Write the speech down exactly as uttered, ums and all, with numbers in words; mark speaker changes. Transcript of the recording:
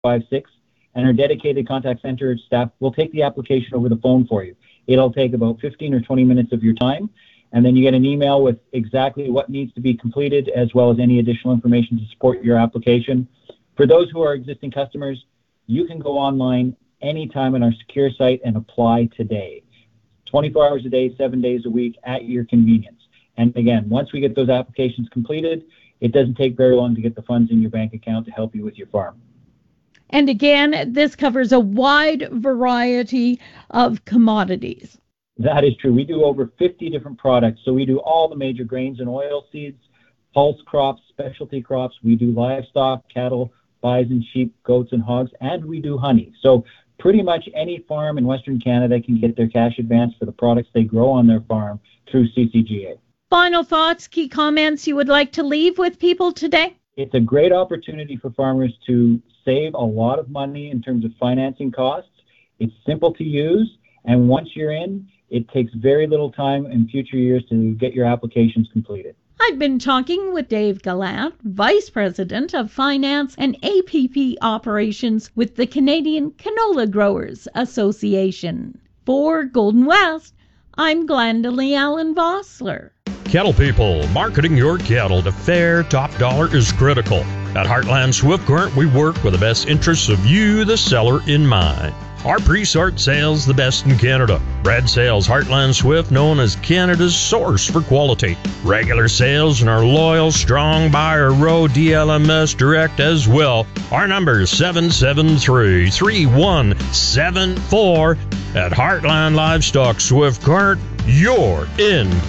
Speaker 1: five six, and our dedicated contact center staff will take the application over the phone for you. It'll take about fifteen or twenty minutes of your time, and then you get an email with exactly what needs to be completed as well as any additional information to support your application. For those who are existing customers, you can go online anytime on our secure site and apply today. twenty-four hours a day, seven days a week at your convenience. And again, once we get those applications completed, it doesn't take very long to get the funds in your bank account to help you with your farm.
Speaker 2: And again, this covers a wide variety of commodities.
Speaker 1: That is true. We do over fifty different products. So we do all the major grains and oil seeds, pulse crops, specialty crops. We do livestock, cattle, bison, sheep, goats, and hogs, and we do honey. So pretty much any farm in Western Canada can get their cash advance for the products they grow on their farm through C C G A.
Speaker 2: Final thoughts, key comments you would like to leave with people today?
Speaker 1: It's a great opportunity for farmers to save a lot of money in terms of financing costs. It's simple to use, and once you're in, it takes very little time in future years to get your applications completed.
Speaker 2: I've been talking with Dave Gallant, Vice President of Finance and A P P Operations with the Canadian Canola Growers Association. For Golden West, I'm Glendalee Allen Vossler.
Speaker 3: Cattle people, marketing your cattle to fair top dollar is critical. At Heartland Swift Current, we work with the best interests of you, the seller, in mind. Our pre-sort sales the best in Canada. Bred sales Heartland Swift, known as Canada's source for quality. Regular sales and our loyal, strong buyer row D L M S direct as well. Our number is seven seven three, three one seven four. At Heartland Livestock Swift Current, you're in